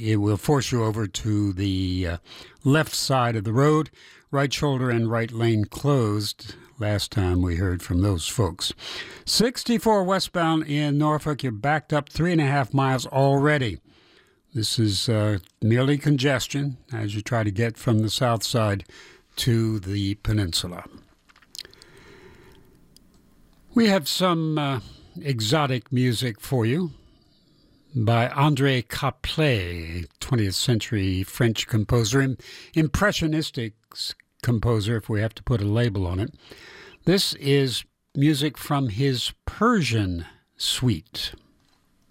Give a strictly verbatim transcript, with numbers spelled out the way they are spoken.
it will force you over to the uh, left side of the road. Right shoulder and right lane closed. Last time we heard from those folks. sixty-four westbound in Norfolk. You're backed up three and a half miles already. This is uh, merely congestion as you try to get from the south side to the peninsula. We have some uh, exotic music for you by André Caplet, twentieth century French composer, impressionistic composer, if we have to put a label on it. This is music from his Persian suite.